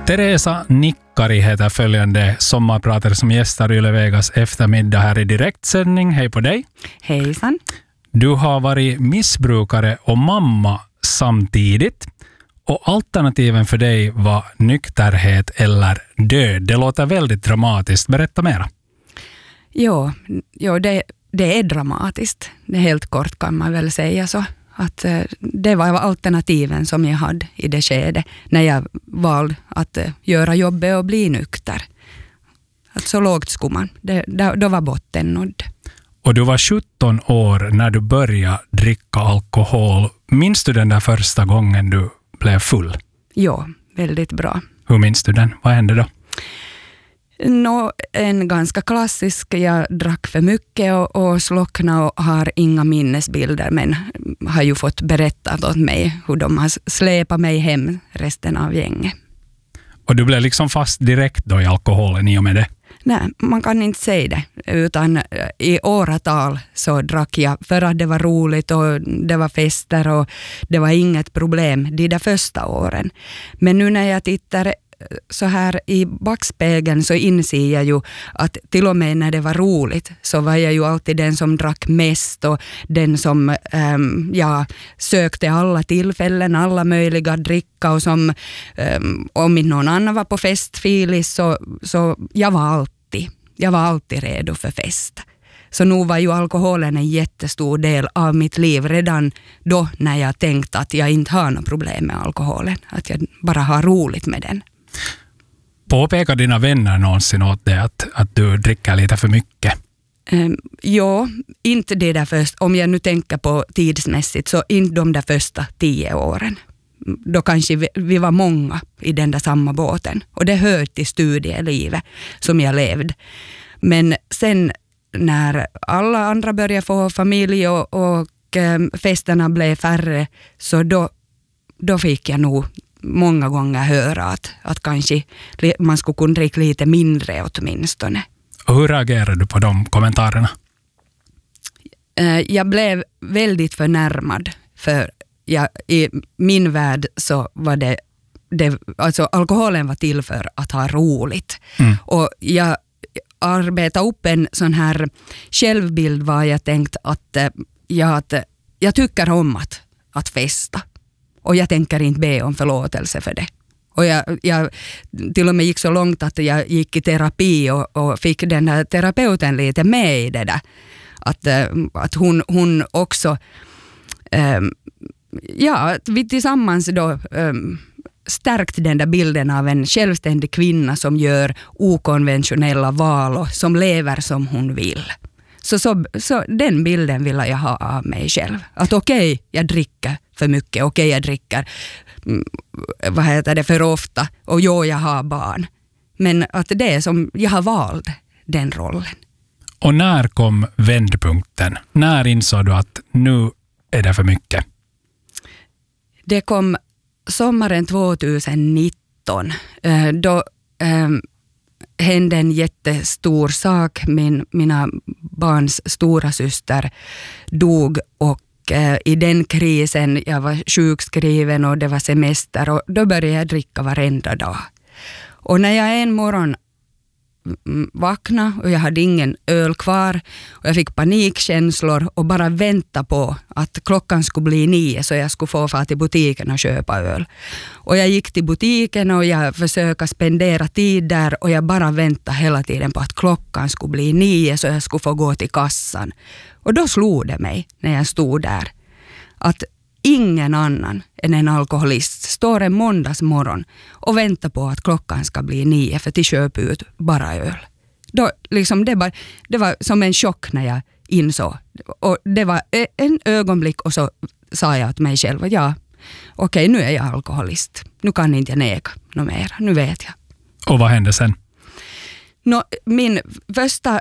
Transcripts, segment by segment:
Teresa Nikkari heter följande sommarpratare som gästar Yle Vegas eftermiddag här i direktsändning. Hej på dig. Hejsan. Du har varit missbrukare och mamma samtidigt. Och alternativen för dig var nykterhet eller död. Det låter väldigt dramatiskt. Berätta mera. Jo, det är dramatiskt. Det är helt kort kan man väl säga så. Att det var alternativen som jag hade i det skedet när jag valde att göra jobbet och bli nykter. Att så lågt skulle man. Då var botten nådd. Och du var 17 år när du började dricka alkohol. Minns du den där första gången du blev full? Ja, väldigt bra. Hur minns du den? Vad hände då? En ganska klassisk, jag drack för mycket och slocknade och har inga minnesbilder, men har ju fått berättat åt mig hur de har släpat mig hem resten av gänget. Och du blev liksom fast direkt då i alkoholen i och med det? Nej, man kan inte säga det, utan i åratal så drack jag för att det var roligt och det var fester och det var inget problem de där första åren. Men nu när jag tittar så här i backspegeln så inser jag ju att till och med när det var roligt så var jag ju alltid den som drack mest och den som sökte alla tillfällen, alla möjliga dricka och som om inte någon annan var på festfilis så jag var alltid redo för fest. Så nu var ju alkoholen en jättestor del av mitt liv redan då när jag tänkte att jag inte har något problem med alkoholen, att jag bara har roligt med den. Påpekar dina vänner någonsin åt det att du dricker lite för mycket? Ja, inte det där först. Om jag nu tänker på tidsmässigt så inte de där första 10 åren. Då kanske vi var många i den där samma båten. Och det hör till studielivet som jag levde. Men sen när alla andra började få familj och festerna blev färre så då fick jag nog många gånger höra att kanske man skulle kunna dricka lite mindre åtminstone. Och hur reagerade du på de kommentarerna? Jag blev väldigt förnärmad för i min värld så var det alltså alkoholen var till för att ha roligt. Och jag arbetade upp en sån här självbild var jag tänkt att jag tycker om att festa. Och jag tänker inte be om förlåtelse för det. Och jag till och med gick så långt att jag gick i terapi och fick den här terapeuten lite med i det där. Att hon också, vi tillsammans då stärkt den där bilden av en självständig kvinna som gör okonventionella val och som lever som hon vill. Så den bilden vill jag ha av mig själv. Att okej, jag dricker för mycket. Okej, jag dricker för ofta. Och jag har barn. Men att det är som jag har valt den rollen. Och när kom vändpunkten? När insåg du att nu är det för mycket? Det kom sommaren 2019. Då hände en jättestor sak. Mina barns stora syster dog och i den krisen, jag var sjukskriven och det var semester och då började jag dricka varenda dag. Och när jag en morgon vaknade och jag hade ingen öl kvar och jag fick panikkänslor och bara vänta på att klockan skulle bli 9 så jag skulle få fara till butiken och köpa öl. Och jag gick till butiken och jag försökte spendera tid där och jag bara väntade hela tiden på att klockan skulle bli 9 så jag skulle få gå till kassan. Och då slog det mig när jag stod där att ingen annan än en alkoholist står en måndagsmorgon och väntar på att klockan ska bli 9 för att köpa ut bara öl. Då, liksom, det var som en chock när jag insåg. Och det var en ögonblick och så sa jag till mig själv att okej, nu är jag alkoholist. Nu kan inte jag neka något mer. Nu vet jag. Och vad hände sen? Min första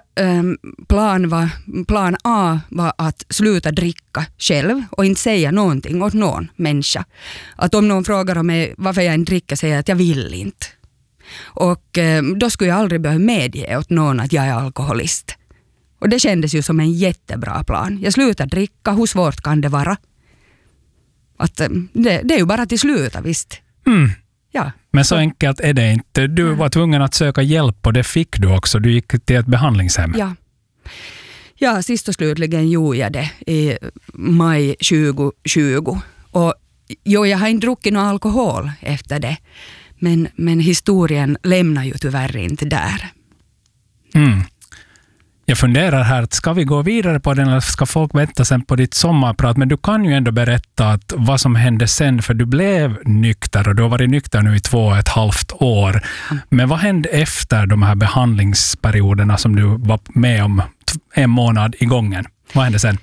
plan A var att sluta dricka själv och inte säga någonting åt någon människa. Att om någon frågar om mig varför jag inte dricker säger jag att jag vill inte. Och då skulle jag aldrig behöva medge åt någon att jag är alkoholist. Och det kändes ju som en jättebra plan. Jag slutar dricka, hur svårt kan det vara? Att det är ju bara till sluta, visst. Ja. Men så enkelt är det inte. Du var tvungen att söka hjälp och det fick du också. Du gick till ett behandlingshem. Ja, sist och slutligen gjorde jag det i maj 2020. Och jag har inte druckit någon alkohol efter det. Men historien lämnar ju tyvärr inte där. Jag funderar här, ska vi gå vidare på den eller ska folk vänta sen på ditt sommarprat? Men du kan ju ändå berätta att vad som hände sen, för du blev nykter och du har varit nykter nu i 2,5 år. Men vad hände efter de här behandlingsperioderna som du var med om 1 månad i gången? Vad hände sen?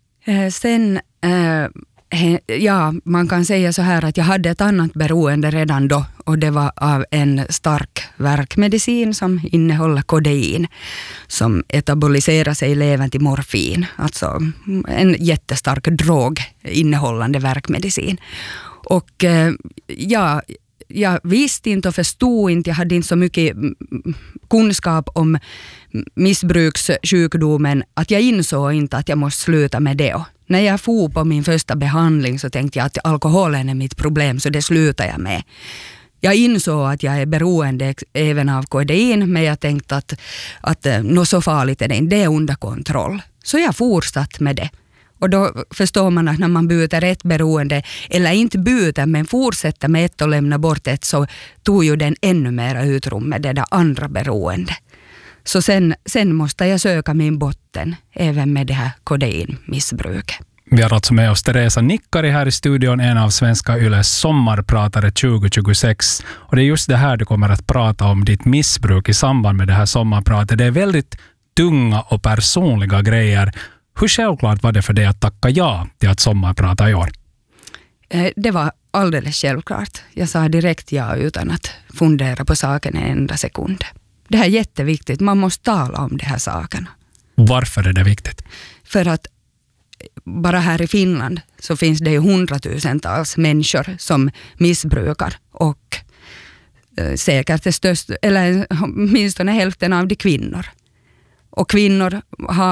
Man kan säga så här att jag hade ett annat beroende redan då och det var av en stark värkmedicin som innehåller kodein som etaboliserar sig i levern till morfin, alltså en jättestark drog innehållande värkmedicin. Och jag visste inte och förstod inte, jag hade inte så mycket kunskap om missbrukssjukdomen att jag insåg inte att jag måste sluta med det. När jag for på min första behandling så tänkte jag att alkoholen är mitt problem så det slutar jag med. Jag insåg att jag är beroende även av kodein men jag tänkte att något så farligt är det är under kontroll. Så jag fortsatte med det. Och då förstår man att när man byter ett beroende, eller inte byter men fortsätter med ett och lämnar bort ett så tog ju den ännu mer utrymme det där andra beroende. Så sen måste jag söka min botten även med det här kodeinmissbruket. Vi har alltså med oss Teresa Nikkari här i studion, en av Svenska Yles sommarpratare 2026. Och det är just det här du kommer att prata om, ditt missbruk i samband med det här sommarpratet. Det är väldigt tunga och personliga grejer. Hur självklart var det för dig att tacka ja till att sommarprata i år? Det var alldeles självklart. Jag sa direkt ja utan att fundera på saken en enda sekund. Det här är jätteviktigt. Man måste tala om de här sakerna. Varför är det viktigt? För att bara här i Finland så finns det ju 100,000-tals människor som missbrukar och säkert är störst, eller åtminstone hälften av de kvinnor. Och kvinnor har